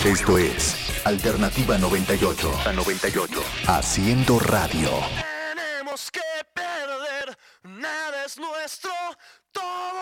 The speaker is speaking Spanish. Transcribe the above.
Esto es Alternativa 98. A 98. Haciendo radio. Tenemos que perder, nada es nuestro, todo